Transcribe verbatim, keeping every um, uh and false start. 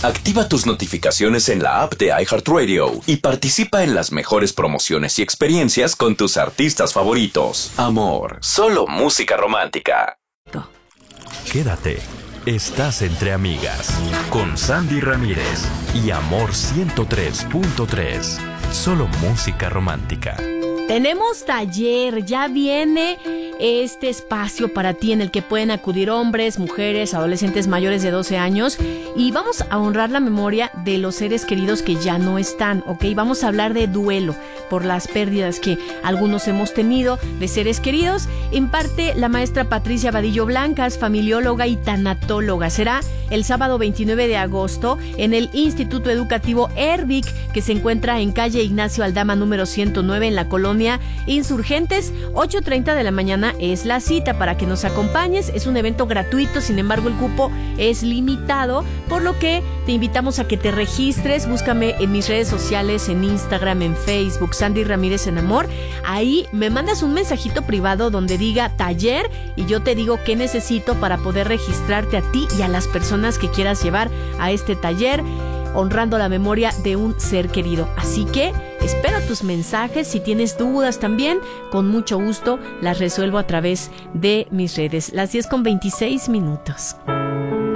Activa tus notificaciones en la app de iHeartRadio y participa en las mejores promociones y experiencias con tus artistas favoritos. Amor, solo música romántica. Quédate. Estás entre amigas con Sandy Ramírez y Amor ciento tres punto tres. Solo música romántica. Tenemos taller, ya viene este espacio para ti en el que pueden acudir hombres, mujeres, adolescentes mayores de doce años y vamos a honrar la memoria de los seres queridos que ya no están, ¿ok? Vamos a hablar de duelo por las pérdidas que algunos hemos tenido de seres queridos. Imparte la maestra Patricia Vadillo Blancas, familióloga y tanatóloga. Será el sábado veintinueve de agosto en el Instituto Educativo Ervic, que se encuentra en calle Ignacio Aldama número ciento nueve en la colonia Insurgentes. ocho treinta de la mañana es la cita para que nos acompañes. Es un evento gratuito, sin embargo el cupo es limitado, por lo que te invitamos a que te registres. Búscame en mis redes sociales, en Instagram, en Facebook, Sandy Ramírez en Amor. Ahí me mandas un mensajito privado donde diga taller y yo te digo qué necesito para poder registrarte a ti y a las personas que quieras llevar a este taller, honrando la memoria de un ser querido. Así que espero tus mensajes. Si tienes dudas también, con mucho gusto las resuelvo a través de mis redes. Las diez con veintiséis minutos.